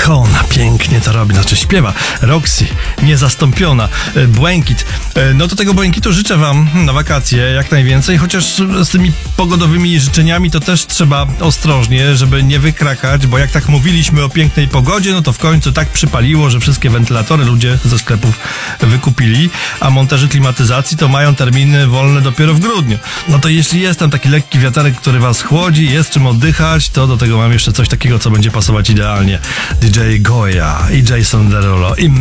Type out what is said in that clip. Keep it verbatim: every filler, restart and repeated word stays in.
Ona pięknie to robi, znaczy śpiewa. Roxy, niezastąpiona. Błękit. No to tego błękitu życzę wam na wakacje jak najwięcej, chociaż z tymi pogodowymi życzeniami to też trzeba ostrożnie, żeby nie wykrakać, bo jak tak mówiliśmy o pięknej pogodzie, no to w końcu tak przypaliło, że wszystkie wentylatory ludzie ze sklepów wykupili, a monterzy klimatyzacji to mają terminy wolne dopiero w grudniu. No to jeśli jest tam taki lekki wiaterek, który was chłodzi, jest czym oddychać, to do tego mam jeszcze coś takiego, co będzie pasować idealnie. D J Goya i Jason Derulo. I